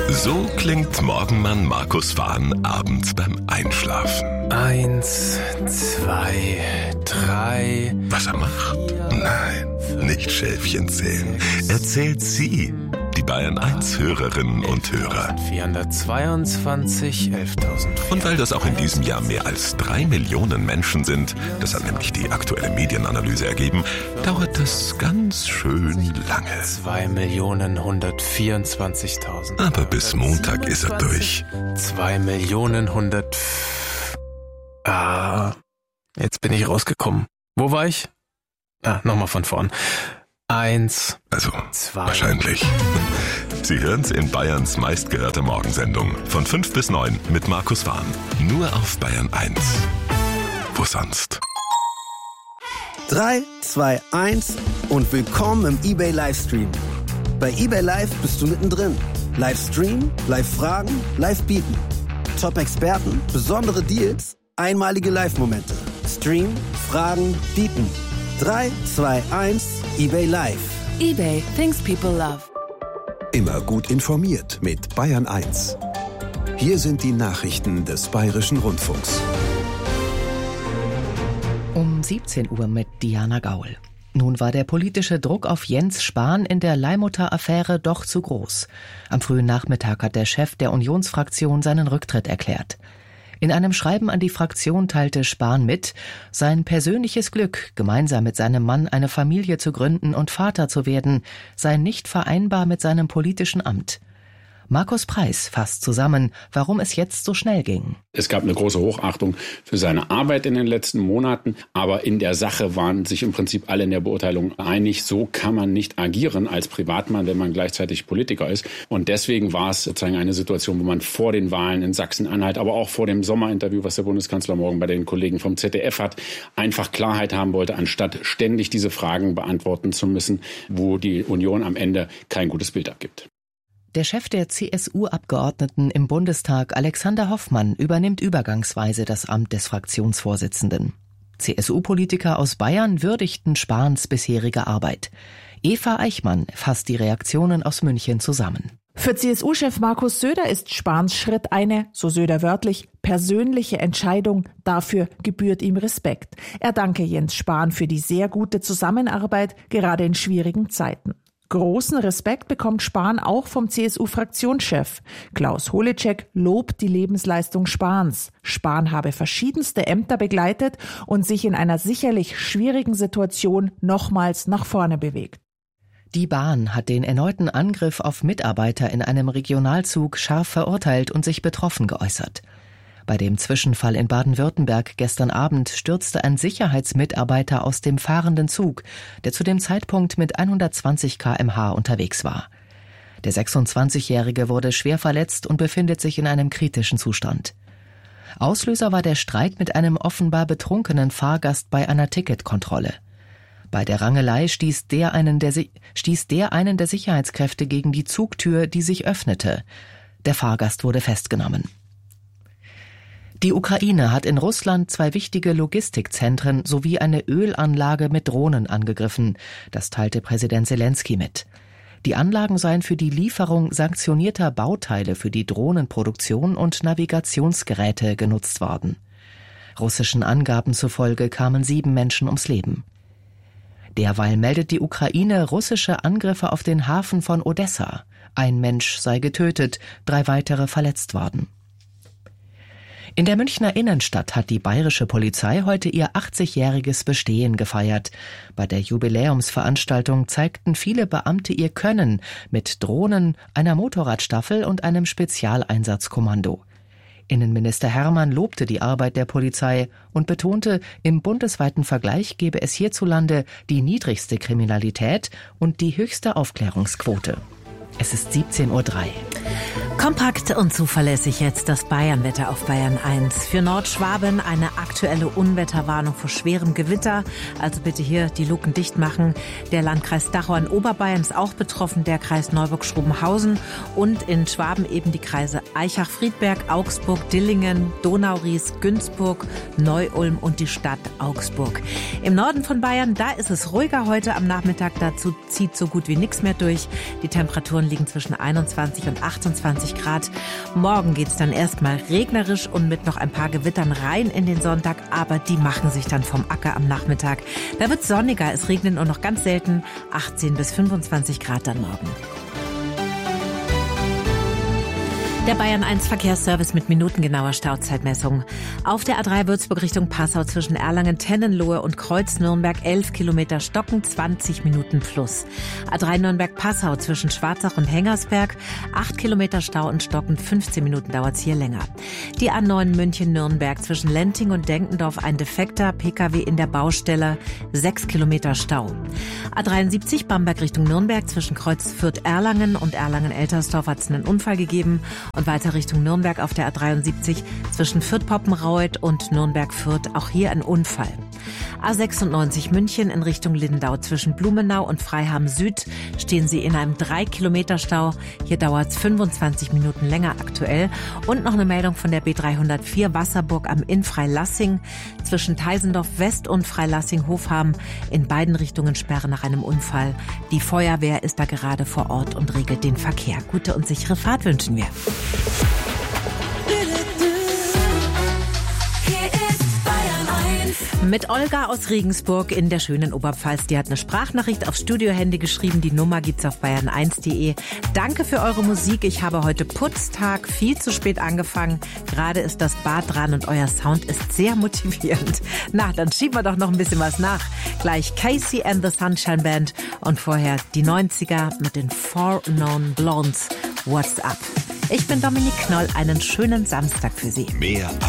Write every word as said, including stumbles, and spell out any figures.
So klingt Morgenmann Markus Fahn abends beim Einschlafen. Eins, zwei, drei... Was er macht? Nein, nicht Schäfchen zählen. Er zählt sie, die Bayern eins Hörerinnen und Hörer. vierhundertzweiundzwanzig, elftausend. Und weil das auch in diesem Jahr mehr als drei Millionen Menschen sind, das hat nämlich die aktuelle Medienanalyse ergeben, dauert das ganz schön lange. zwei Millionen hundertvierundzwanzigtausend. Aber bis Montag ist er durch. zwei Millionen hundert... Ah, jetzt bin ich rausgekommen. Wo war ich? Ah, nochmal von vorn. Eins, Also, zwei. wahrscheinlich. Sie hören's in Bayerns meistgehörte Morgensendung. Von fünf bis neun mit Markus Fahn. Nur auf Bayern eins. Wo sonst? drei, zwei, eins und willkommen im eBay Livestream. Bei eBay Live bist du mittendrin. Livestream, Live-Fragen, Live-Bieten. Top-Experten, besondere Deals, einmalige Live-Momente. Stream, Fragen, Bieten. drei, zwei, eins, eBay Live. eBay, things people love. Immer gut informiert mit Bayern eins. Hier sind die Nachrichten des Bayerischen Rundfunks. Um siebzehn Uhr mit Diana Gaul. Nun war der politische Druck auf Jens Spahn in der Leihmutter-Affäre doch zu groß. Am frühen Nachmittag hat der Chef der Unionsfraktion seinen Rücktritt erklärt. In einem Schreiben an die Fraktion teilte Spahn mit, sein persönliches Glück, gemeinsam mit seinem Mann eine Familie zu gründen und Vater zu werden, sei nicht vereinbar mit seinem politischen Amt. Markus Preis fasst zusammen, warum es jetzt so schnell ging. Es gab eine große Hochachtung für seine Arbeit in den letzten Monaten, aber in der Sache waren sich im Prinzip alle in der Beurteilung einig, so kann man nicht agieren als Privatmann, wenn man gleichzeitig Politiker ist. Und deswegen war es sozusagen eine Situation, wo man vor den Wahlen in Sachsen-Anhalt, aber auch vor dem Sommerinterview, was der Bundeskanzler morgen bei den Kollegen vom Z D F hat, einfach Klarheit haben wollte, anstatt ständig diese Fragen beantworten zu müssen, wo die Union am Ende kein gutes Bild abgibt. Der Chef der C S U-Abgeordneten im Bundestag, Alexander Hoffmann, übernimmt übergangsweise das Amt des Fraktionsvorsitzenden. C S U-Politiker aus Bayern würdigten Spahns bisherige Arbeit. Eva Eichmann fasst die Reaktionen aus München zusammen. Für C S U-Chef Markus Söder ist Spahns Schritt eine, so Söder wörtlich, persönliche Entscheidung. Dafür gebührt ihm Respekt. Er danke Jens Spahn für die sehr gute Zusammenarbeit, gerade in schwierigen Zeiten. Großen Respekt bekommt Spahn auch vom C S U-Fraktionschef. Klaus Holecek lobt die Lebensleistung Spahns. Spahn habe verschiedenste Ämter begleitet und sich in einer sicherlich schwierigen Situation nochmals nach vorne bewegt. Die Bahn hat den erneuten Angriff auf Mitarbeiter in einem Regionalzug scharf verurteilt und sich betroffen geäußert. Bei dem Zwischenfall in Baden-Württemberg gestern Abend stürzte ein Sicherheitsmitarbeiter aus dem fahrenden Zug, der zu dem Zeitpunkt mit hundertzwanzig Kilometer pro Stunde unterwegs war. Der sechsundzwanzigjährige wurde schwer verletzt und befindet sich in einem kritischen Zustand. Auslöser war der Streit mit einem offenbar betrunkenen Fahrgast bei einer Ticketkontrolle. Bei der Rangelei stieß der einen der, stieß der einen der Sicherheitskräfte gegen die Zugtür, die sich öffnete. Der Fahrgast wurde festgenommen. Die Ukraine hat in Russland zwei wichtige Logistikzentren sowie eine Ölanlage mit Drohnen angegriffen. Das teilte Präsident Selenskyj mit. Die Anlagen seien für die Lieferung sanktionierter Bauteile für die Drohnenproduktion und Navigationsgeräte genutzt worden. Russischen Angaben zufolge kamen sieben Menschen ums Leben. Derweil meldet die Ukraine russische Angriffe auf den Hafen von Odessa. Ein Mensch sei getötet, drei weitere verletzt worden. In der Münchner Innenstadt hat die bayerische Polizei heute ihr achtzigjähriges Bestehen gefeiert. Bei der Jubiläumsveranstaltung zeigten viele Beamte ihr Können mit Drohnen, einer Motorradstaffel und einem Spezialeinsatzkommando. Innenminister Hermann lobte die Arbeit der Polizei und betonte, im bundesweiten Vergleich gebe es hierzulande die niedrigste Kriminalität und die höchste Aufklärungsquote. Es ist siebzehn Uhr drei. Kompakt und zuverlässig jetzt das Bayernwetter auf Bayern eins. Für Nordschwaben eine aktuelle Unwetterwarnung vor schwerem Gewitter. Also bitte hier die Luken dicht machen. Der Landkreis Dachau in Oberbayern ist auch betroffen, der Kreis Neuburg-Schrobenhausen und in Schwaben eben die Kreise Aichach-Friedberg, Augsburg, Dillingen, Donauries, Günzburg, Neu-Ulm und die Stadt Augsburg. Im Norden von Bayern, da ist es ruhiger heute am Nachmittag. Dazu zieht so gut wie nichts mehr durch. Die Temperaturen liegen zwischen einundzwanzig und achtundzwanzig fünfundzwanzig Grad. Morgen geht's dann erstmal regnerisch und mit noch ein paar Gewittern rein in den Sonntag, aber die machen sich dann vom Acker am Nachmittag. Da wird's sonniger, es regnet nur noch ganz selten, achtzehn bis fünfundzwanzig Grad dann morgen. Der Bayern eins Verkehrsservice mit minutengenauer Stauzeitmessung. Auf der A drei Würzburg Richtung Passau zwischen Erlangen, Tennenlohe und Kreuz Nürnberg elf Kilometer Stocken, zwanzig Minuten plus. A drei Nürnberg-Passau zwischen Schwarzach und Hengersberg, acht Kilometer Stau und Stocken, fünfzehn Minuten dauert's hier länger. Die A neun München-Nürnberg zwischen Lenting und Denkendorf ein defekter P K W in der Baustelle, sechs Kilometer Stau. A dreiundsiebzig Bamberg Richtung Nürnberg zwischen Kreuz Fürth-Erlangen und Erlangen-Eltersdorf hat's einen Unfall gegeben. Und weiter Richtung Nürnberg auf der A dreiundsiebzig zwischen Fürth-Poppenreuth und Nürnberg-Fürth, auch hier ein Unfall. A sechsundneunzig München in Richtung Lindau zwischen Blumenau und Freiham Süd stehen Sie in einem drei Kilometer Stau. Hier dauert es fünfundzwanzig Minuten länger aktuell. Und noch eine Meldung von der B dreihundertvier Wasserburg am Inn Freilassing zwischen Teisendorf West und Freilassing-Hofham. In beiden Richtungen Sperre nach einem Unfall. Die Feuerwehr ist da gerade vor Ort und regelt den Verkehr. Gute und sichere Fahrt wünschen wir. Mit Olga aus Regensburg in der schönen Oberpfalz. Die hat eine Sprachnachricht aufs Studiohandy geschrieben. Die Nummer gibt's auf bayern eins punkt de. Danke für eure Musik. Ich habe heute Putztag, viel zu spät angefangen. Gerade ist das Bad dran und euer Sound ist sehr motivierend. Na, dann schieben wir doch noch ein bisschen was nach. Gleich Casey and the Sunshine Band und vorher die neunziger mit den Four Known Blondes. What's up? Ich bin Dominik Knoll. Einen schönen Samstag für Sie. Mehr